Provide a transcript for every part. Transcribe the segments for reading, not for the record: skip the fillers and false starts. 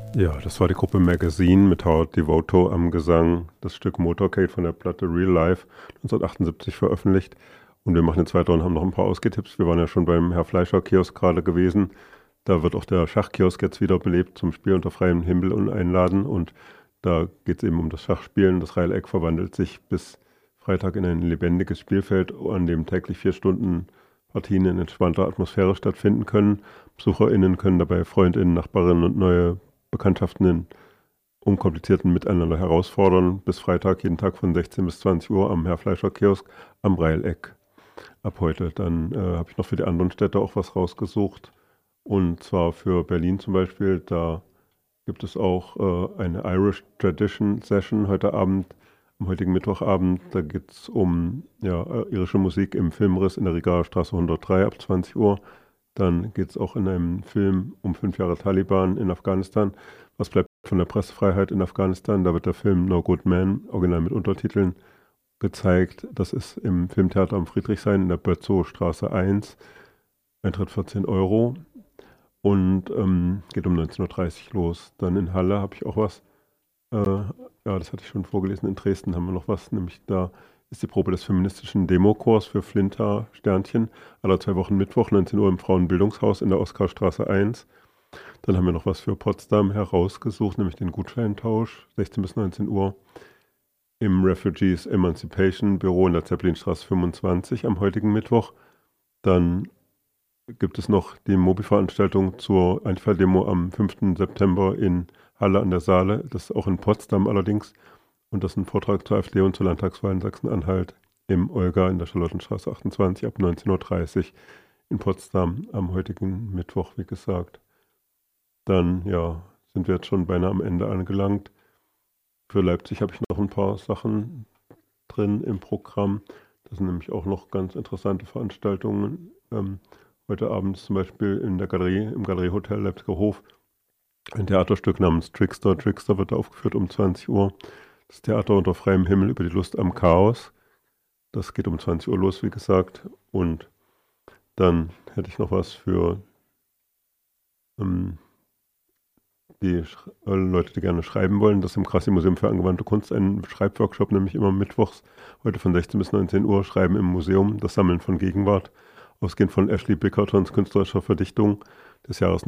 Ja, das war die Gruppe Magazine mit Howard Devoto am Gesang, das Stück Motorcade von der Platte Real Life 1978 veröffentlicht. Und wir machen den zweiten und haben noch ein paar Ausgetipps. Wir waren ja schon beim Herr Fleischer Kiosk gerade gewesen. Da wird auch der Schachkiosk jetzt wieder belebt zum Spiel unter freiem Himmel und einladen. Und da geht es eben um das Schachspielen. Das Reileck verwandelt sich bis Freitag in ein lebendiges Spielfeld, an dem täglich 4 Stunden Partien in entspannter Atmosphäre stattfinden können. BesucherInnen können dabei FreundInnen, Nachbarinnen und neue Bekanntschaften in unkomplizierten Miteinander herausfordern. Bis Freitag, jeden Tag von 16 bis 20 Uhr am Herr Fleischer Kiosk am Reileck. Ab heute. Dann habe ich noch für die anderen Städte auch was rausgesucht. Und zwar für Berlin zum Beispiel. Da gibt es auch eine Irish Tradition Session heute Abend, am heutigen Mittwochabend. Da geht es um irische Musik im Filmriss in der Rigaer Straße 103 ab 20 Uhr. Dann geht es auch in einem Film um 5 Jahre Taliban in Afghanistan. Was bleibt von der Pressefreiheit in Afghanistan? Da wird der Film No Good Man, original mit Untertiteln, gezeigt. Das ist im Filmtheater am Friedrichshain in der Bötzow Straße 1. Eintritt 14 Euro und geht um 19:30 Uhr los. Dann in Halle habe ich auch was. Ja, das hatte ich schon vorgelesen. In Dresden haben wir noch was, nämlich da ist die Probe des feministischen Demochors für Flinter Sternchen alle 2 Wochen Mittwoch, 19 Uhr im Frauenbildungshaus in der Oskarstraße 1. Dann haben wir noch was für Potsdam herausgesucht, nämlich den Gutscheintausch, 16 bis 19 Uhr im Refugees Emancipation Büro in der Zeppelinstraße 25 am heutigen Mittwoch. Dann gibt es noch die Mobi-Veranstaltung zur Antifa-Demo am 5. September in Halle an der Saale. Das ist auch in Potsdam allerdings. Und das ist ein Vortrag zur AfD und zur Landtagswahl in Sachsen-Anhalt im Olga in der Charlottenstraße 28 ab 19:30 Uhr in Potsdam am heutigen Mittwoch, wie gesagt. Dann, ja, sind wir jetzt schon beinahe am Ende angelangt. Für Leipzig habe ich noch ein paar Sachen drin im Programm. Das sind nämlich auch noch ganz interessante Veranstaltungen. Heute Abend zum Beispiel in der Galerie, im Galeriehotel Leipziger Hof, ein Theaterstück namens Trickster. Trickster wird da aufgeführt um 20 Uhr. Das Theater unter freiem Himmel über die Lust am Chaos. Das geht um 20 Uhr los, wie gesagt. Und dann hätte ich noch was für die Leute, die gerne schreiben wollen. Das ist im Krassi Museum für angewandte Kunst ein Schreibworkshop, nämlich immer mittwochs, heute von 16 bis 19 Uhr, Schreiben im Museum, das Sammeln von Gegenwart, ausgehend von Ashley Bickertons künstlerischer Verdichtung des Jahres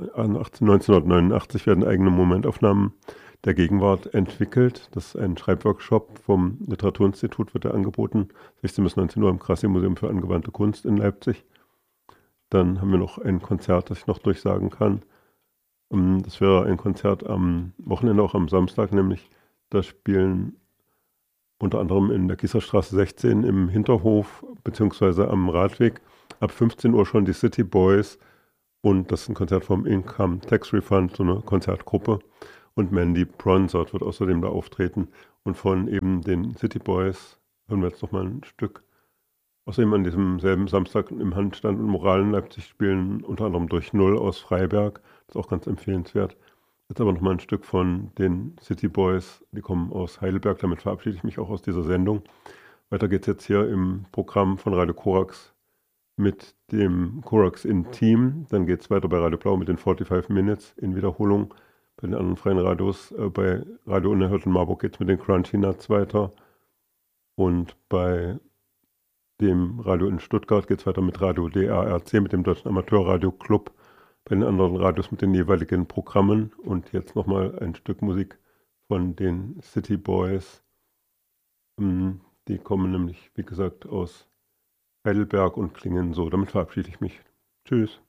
1989 werden eigene Momentaufnahmen der Gegenwart entwickelt. Das ist ein Schreibworkshop vom Literaturinstitut, wird er angeboten, 16 bis 19 Uhr im Krassi Museum für angewandte Kunst in Leipzig. Dann haben wir noch ein Konzert, das ich noch durchsagen kann. Das wäre ein Konzert am Wochenende, auch am Samstag, nämlich da spielen unter anderem in der Gießerstraße 16 im Hinterhof beziehungsweise am Radweg ab 15 Uhr schon die City Boys und das ist ein Konzert vom Income Tax Refund, so eine Konzertgruppe, und Mandy Bronsort wird außerdem da auftreten und von eben den City Boys hören wir jetzt nochmal ein Stück. Außerdem an diesem selben Samstag im Handstand und Moral in Leipzig spielen unter anderem Durch Null aus Freiberg. Das ist auch ganz empfehlenswert. Jetzt aber nochmal ein Stück von den City Boys. Die kommen aus Heidelberg. Damit verabschiede ich mich auch aus dieser Sendung. Weiter geht es jetzt hier im Programm von Radio Korax mit dem Korax in Team. Dann geht es weiter bei Radio Blau mit den 45 Minutes in Wiederholung. Bei den anderen freien Radios, bei Radio Unerhört in Marburg geht es mit den Crunchy Nuts weiter. Und bei dem Radio in Stuttgart geht es weiter mit Radio DARC, mit dem Deutschen Amateurradio Club, bei den anderen Radios mit den jeweiligen Programmen. Und jetzt nochmal ein Stück Musik von den City Boys. Die kommen nämlich, wie gesagt, aus Heidelberg und klingen so. Damit verabschiede ich mich. Tschüss.